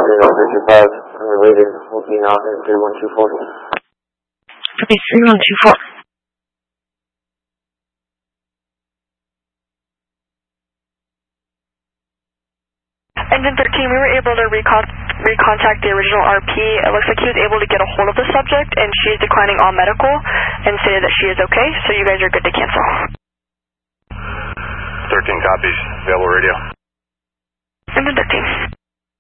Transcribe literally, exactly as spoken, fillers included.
Copy Delta two five, related, looking out at three one two four. Copy three one two four. Engine thirteen, we were able to recon recontact the original R P. It looks like he was able to get a hold of the subject, and she is declining all medical and stated that she is okay, so you guys are good to cancel. thirteen copies, available radio. Engine thirteen.